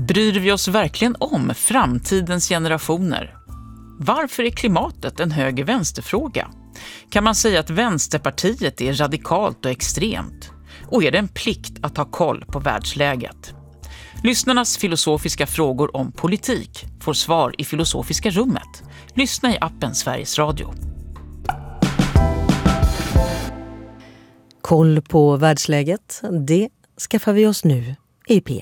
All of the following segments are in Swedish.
Bryr vi oss verkligen om framtidens generationer? Varför är klimatet en höger-vänsterfråga? Kan man säga att Vänsterpartiet är radikalt och extremt? Och är det en plikt att ha koll på världsläget? Lyssnarnas filosofiska frågor om politik får svar i Filosofiska rummet. Lyssna i appen Sveriges Radio. Koll på världsläget, det skaffar vi oss nu i P1.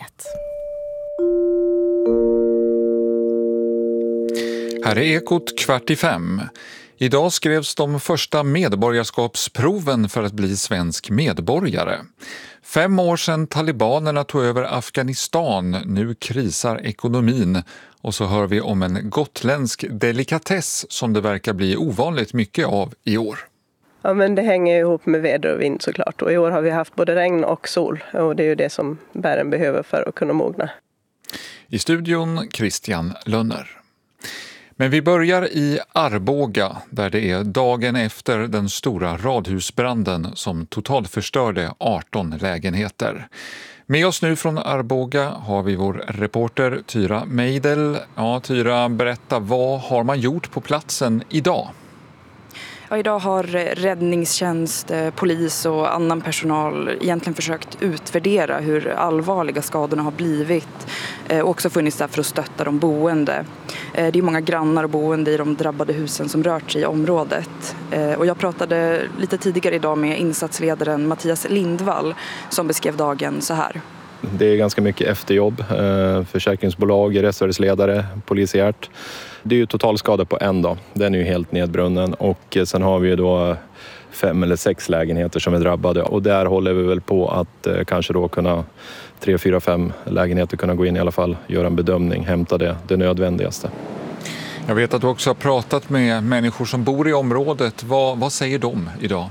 Här är Ekot 4:45. Idag skrevs de första medborgarskapsproven för att bli svensk medborgare. 5 år sedan talibanerna tog över Afghanistan, nu krisar ekonomin. Och så hör vi om en gotländsk delikatess som det verkar bli ovanligt mycket av i år. Ja, men det hänger ihop med väder och vind såklart. Och i år har vi haft både regn och sol. Och det är ju det som bären behöver för att kunna mogna. I studion Christian Lönner. Men vi börjar i Arboga där det är dagen efter den stora radhusbranden som totalförstörde 18 lägenheter. Med oss nu från Arboga har vi vår reporter Tyra Meidel. Ja, Tyra, berätta, vad har man gjort på platsen idag? Ja, idag har räddningstjänst, polis och annan personal egentligen försökt utvärdera hur allvarliga skadorna har blivit och också funnits där för att stötta de boende. Det är många grannar och boende i de drabbade husen som rört sig i området. Och jag pratade lite tidigare idag med insatsledaren Mattias Lindvall som beskrev dagen så här. Det är ganska mycket efterjobb, försäkringsbolag, restaurangsledare, polisiärt. Det är ju totalskada på en dag, den är ju helt nedbrunnen och sen har vi ju då 5 eller 6 lägenheter som är drabbade och där håller vi väl på att kanske då kunna 3, 4, 5 lägenheter kunna gå in i alla fall, göra en bedömning, hämta det nödvändigaste. Jag vet att du också har pratat med människor som bor i området, vad säger de idag?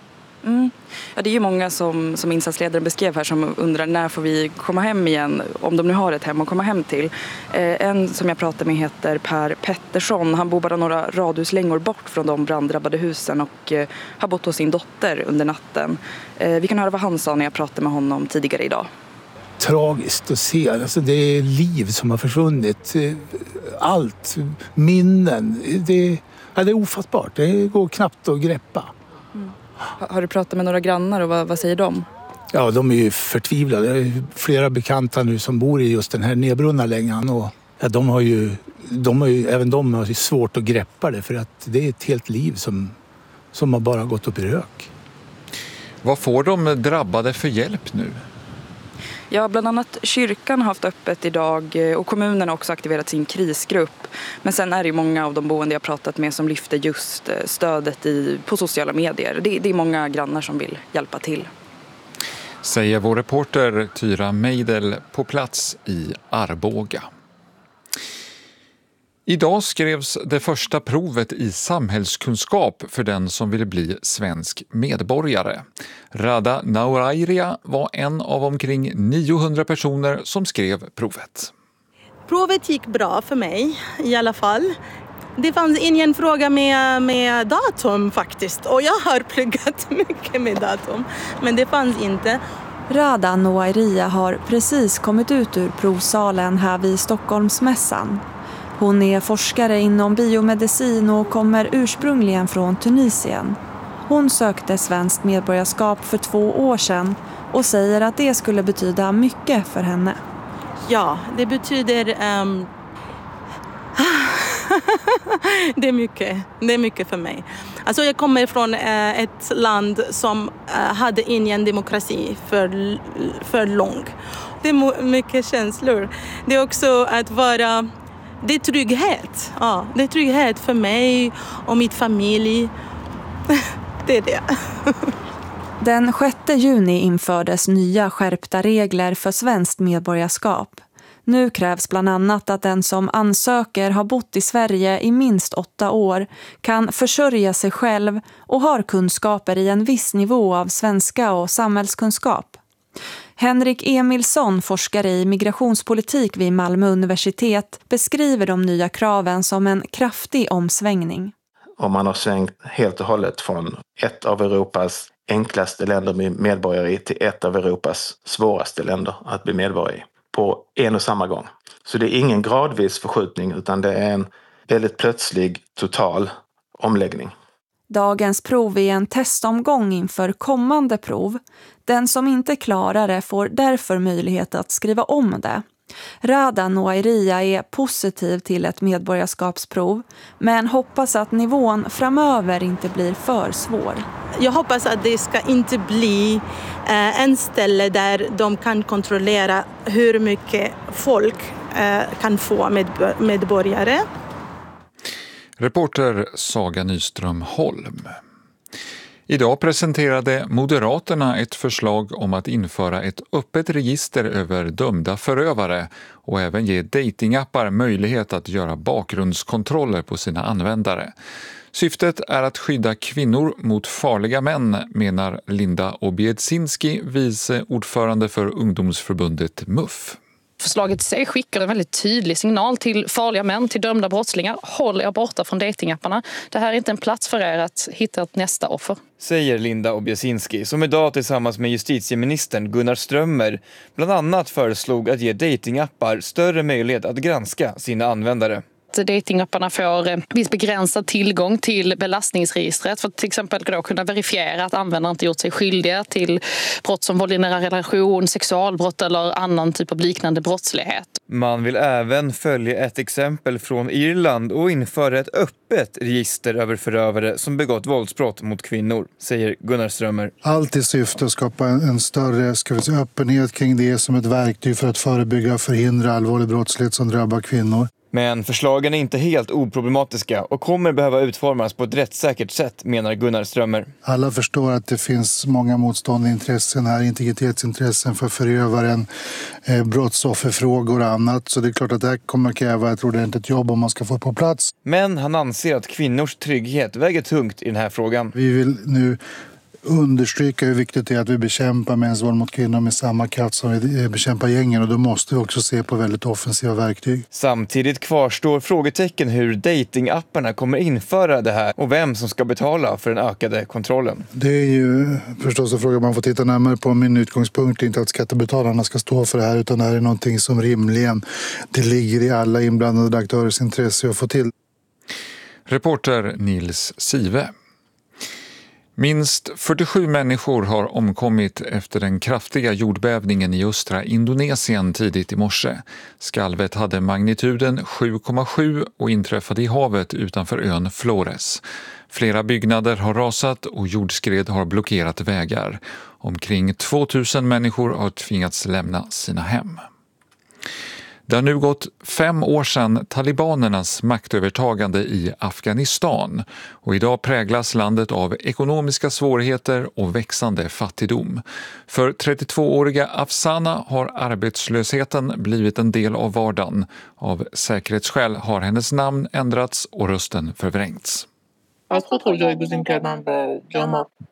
Ja, det är ju många som insatsledaren beskrev här som undrar när får vi komma hem igen, om de nu har ett hem att komma hem till. En som jag pratade med heter Per Pettersson. Han bor bara några radhuslängor bort från de branddrabbade husen och har bott hos sin dotter under natten. Vi kan höra vad han sa när jag pratade med honom tidigare idag. Tragiskt att se. Alltså det är liv som har försvunnit. Allt, minnen. Det är ofattbart. Det går knappt att greppa. Har du pratat med några grannar och vad säger de? Ja, de är ju förtvivlade. Det är flera bekanta nu som bor i just den här nedbrunna längan. Och ja, även de har ju svårt att greppa det för att det är ett helt liv som har bara gått upp i rök. Vad får de drabbade för hjälp nu? Ja, bland annat kyrkan har haft öppet idag och kommunen har också aktiverat sin krisgrupp. Men sen är det ju många av de boende jag pratat med som lyfter just stödet på sociala medier. Det är många grannar som vill hjälpa till. Säger vår reporter Tyra Meidel på plats i Arboga. Idag skrevs det första provet i samhällskunskap för den som vill bli svensk medborgare. Rada Naurairia var en av omkring 900 personer som skrev provet. Provet gick bra för mig i alla fall. Det fanns ingen fråga med datum faktiskt och jag har pluggat mycket med datum men det fanns inte. Rada Naurairia har precis kommit ut ur provsalen här vid Stockholmsmässan. Hon är forskare inom biomedicin och kommer ursprungligen från Tunisien. Hon sökte svenskt medborgarskap för 2 år sedan och säger att det skulle betyda mycket för henne. Ja, det betyder... det är mycket för mig. Alltså jag kommer från ett land som hade ingen demokrati för lång. Det är mycket känslor. Det är också att vara... Det är trygghet. Ja, det är trygghet för mig och min familj. Det är det. Den 6 juni infördes nya skärpta regler för svenskt medborgarskap. Nu krävs bland annat att den som ansöker har bott i Sverige i minst 8 år, kan försörja sig själv och har kunskaper i en viss nivå av svenska och samhällskunskap. Henrik Emilsson, forskare i migrationspolitik vid Malmö universitet, beskriver de nya kraven som en kraftig omsvängning. Och man har svängt helt och hållet från ett av Europas enklaste länder med medborgare i till ett av Europas svåraste länder att bli medborgare i. på en och samma gång. Så det är ingen gradvis förskjutning utan det är en väldigt plötslig total omläggning. Dagens prov är en testomgång inför kommande prov. Den som inte klarar det får därför möjlighet att skriva om det. Rada Noairia är positiv till ett medborgarskapsprov men hoppas att nivån framöver inte blir för svår. Jag hoppas att det ska inte bli en ställe där de kan kontrollera hur mycket folk kan få medborgare. Reporter Saga Nyström Holm. Idag presenterade Moderaterna ett förslag om att införa ett öppet register över dömda förövare och även ge datingappar möjlighet att göra bakgrundskontroller på sina användare. Syftet är att skydda kvinnor mot farliga män, menar Linda Obiedzinski, vice ordförande för ungdomsförbundet MUF. Förslaget i sig skickar en väldigt tydlig signal till farliga män, till dömda brottslingar. Håll er borta från datingapparna. Det här är inte en plats för er att hitta ett nästa offer. Säger Linda Obiedzinski, som idag tillsammans med justitieministern Gunnar Strömmer bland annat föreslog att ge datingappar större möjlighet att granska sina användare. Datingapparna får viss begränsad tillgång till belastningsregistret för att till exempel då kunna verifiera att användaren inte gjort sig skyldiga till brott som våld i nära relation, sexualbrott eller annan typ av liknande brottslighet. Man vill även följa ett exempel från Irland och införa ett öppet register över förövare som begått våldsbrott mot kvinnor, säger Gunnar Strömmer. Allt i syfte att skapa en större öppenhet kring det som ett verktyg för att förebygga och förhindra allvarlig brottslighet som drabbar kvinnor. Men förslagen är inte helt oproblematiska och kommer behöva utformas på ett rättssäkert sätt, menar Gunnar Strömmer. Alla förstår att det finns många motstående intressen här, integritetsintressen för förövaren, brottsofferfrågor och annat. Så det är klart att det här kommer att kräva ett ordentligt jobb om man ska få på plats. Men han anser att kvinnors trygghet väger tungt i den här frågan. Vi vill nu understryka hur viktigt det är att vi bekämpar mäns våld mot kvinnor med samma kraft som vi bekämpar gängen, och då måste vi också se på väldigt offensiva verktyg. Samtidigt kvarstår frågetecken hur datingapparna kommer införa det här och vem som ska betala för den ökade kontrollen. Det är ju förstås en fråga man får titta närmare på. Min utgångspunkt är inte att skattebetalarna ska stå för det här, utan det här är någonting som rimligen det ligger i alla inblandade aktörers intresse att få till. Reporter Nils Sive. Minst 47 människor har omkommit efter den kraftiga jordbävningen i östra Indonesien tidigt i morse. Skalvet hade magnituden 7,7 och inträffade i havet utanför ön Flores. Flera byggnader har rasat och jordskred har blockerat vägar. Omkring 2000 människor har tvingats lämna sina hem. Det har nu gått 5 år sedan talibanernas maktövertagande i Afghanistan och idag präglas landet av ekonomiska svårigheter och växande fattigdom. För 32-åriga Afsana har arbetslösheten blivit en del av vardagen. Av säkerhetsskäl har hennes namn ändrats och rösten förvrängts.